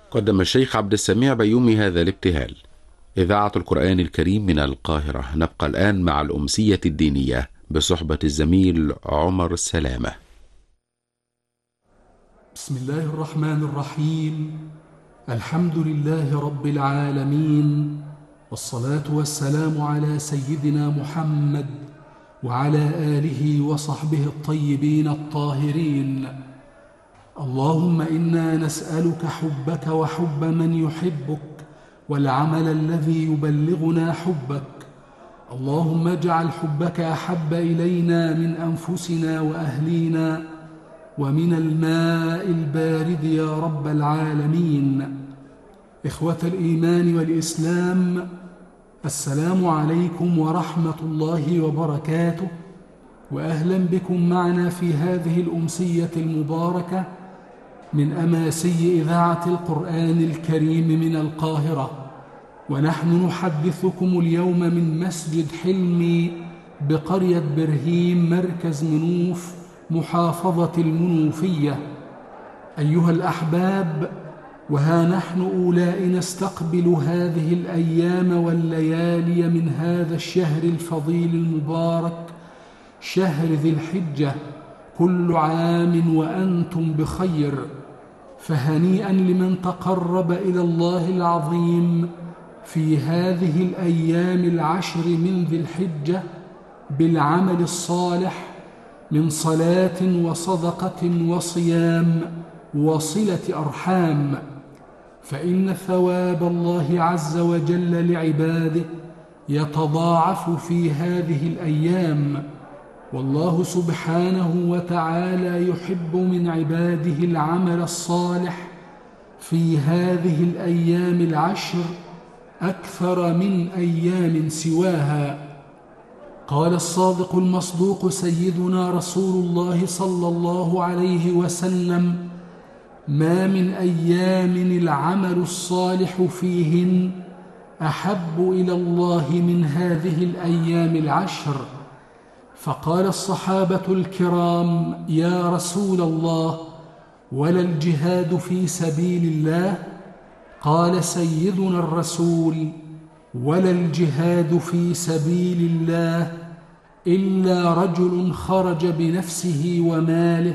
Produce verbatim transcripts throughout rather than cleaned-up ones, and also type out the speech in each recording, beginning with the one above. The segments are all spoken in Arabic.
قدم الشيخ عبد السميع بيومي هذا الابتهال. إذاعة القرآن الكريم من القاهرة. نبقى الآن مع الأمسية الدينية بصحبة الزميل عمر السلامة. بسم الله الرحمن الرحيم. الحمد لله رب العالمين، والصلاة والسلام على سيدنا محمد وعلى آله وصحبه الطيبين الطاهرين. اللهم إنا نسألك حبك وحب من يحبك والعمل الذي يبلغنا حبك. اللهم اجعل حبك أحب إلينا من أنفسنا وأهلينا ومن الماء البارد يا رب العالمين. إخوة الإيمان والإسلام، السلام عليكم ورحمة الله وبركاته، وأهلا بكم معنا في هذه الأمسية المباركة من أماسي إذاعة القرآن الكريم من القاهرة. ونحن نحدثكم اليوم من مسجد حلمي بقرية برهيم مركز منوف محافظة المنوفية. أيها الأحباب، وها نحن أولاء نستقبل هذه الأيام والليالي من هذا الشهر الفضيل المبارك، شهر ذي الحجة. كل عام وأنتم بخير، فهنيئا لمن تقرب إلى الله العظيم في هذه الأيام العشر من ذي الحجة بالعمل الصالح من صلاة وصدقة وصيام وصلة أرحام، فإن ثواب الله عز وجل لعباده يتضاعف في هذه الأيام. والله سبحانه وتعالى يحب من عباده العمل الصالح في هذه الأيام العشر أكثر من أيام سواها. قال الصادق المصدوق سيدنا رسول الله صلى الله عليه وسلم: ما من أيام العمل الصالح فيهن أحب إلى الله من هذه الأيام العشر. فقال الصحابة الكرام: يا رسول الله، ولا الجهاد في سبيل الله؟ قال سيدنا الرسول: ولا الجهاد في سبيل الله إلا رجل خرج بنفسه وماله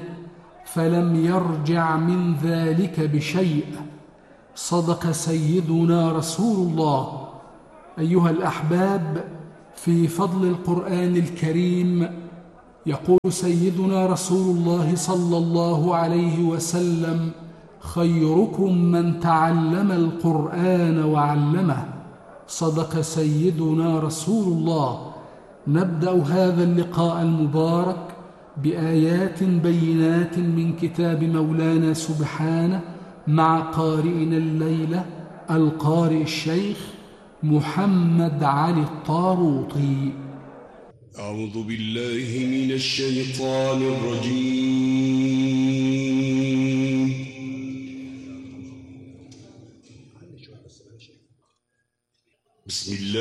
فلم يرجع من ذلك بشيء. صدق سيدنا رسول الله. أيها الأحباب، في فضل القرآن الكريم يقول سيدنا رسول الله صلى الله عليه وسلم: خيركم من تعلم القرآن وعلمه. صدق سيدنا رسول الله. نبدأ هذا اللقاء المبارك بآيات بينات من كتاب مولانا سبحانه مع قارئنا الليلة القارئ الشيخ محمد علي الطاروطي. أعوذ بالله من الشيطان الرجيم. بسم الله